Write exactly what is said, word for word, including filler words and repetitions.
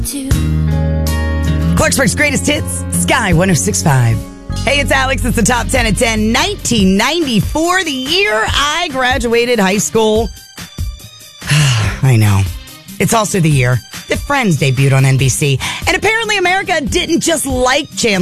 Clarksburg's greatest hits, Sky one oh six point five. Hey, it's Alex. It's the top ten at ten. nineteen ninety-four, the year I graduated high school. I know. It's also the year that Friends debuted on N B C. And apparently America didn't just like Chandler